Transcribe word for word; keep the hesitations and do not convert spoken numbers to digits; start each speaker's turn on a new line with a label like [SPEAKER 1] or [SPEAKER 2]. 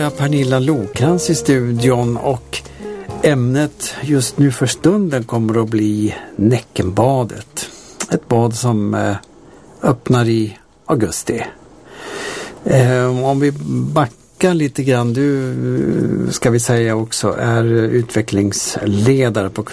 [SPEAKER 1] jag Pernilla Lokrans i studion och ämnet just nu för stunden kommer att bli Näckenbadet. Ett bad som eh, öppnar i augusti. Eh, om vi backar lite grann, du ska vi säga också är utvecklingsledare på